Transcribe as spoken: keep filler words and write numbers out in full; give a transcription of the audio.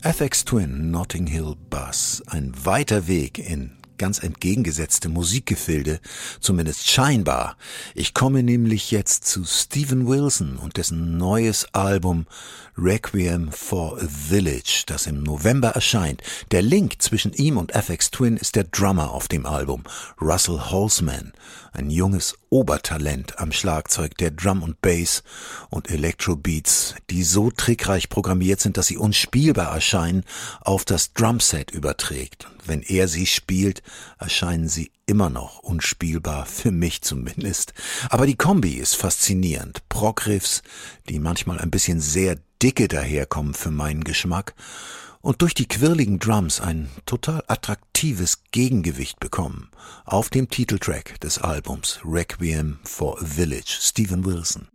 F X Twin, Notting Hill Bus, ein weiter Weg in ganz entgegengesetzte Musikgefilde, zumindest scheinbar. Ich komme nämlich jetzt zu Steven Wilson und dessen neues Album Requiem for a Village, das im November erscheint. Der Link zwischen ihm und F X Twin ist der Drummer auf dem Album, Russell Holzman, ein junges Obertalent am Schlagzeug, der Drum und Bass und Electrobeats, die so trickreich programmiert sind, dass sie unspielbar erscheinen, auf das Drumset überträgt. Wenn er sie spielt, erscheinen sie immer noch unspielbar, für mich zumindest. Aber die Kombi ist faszinierend. Prog-Riffs, die manchmal ein bisschen sehr dicke daherkommen für meinen Geschmack, und durch die quirligen Drums ein total attraktives Gegengewicht bekommen. Auf dem Titeltrack des Albums Requiem for a Village, Steven Wilson.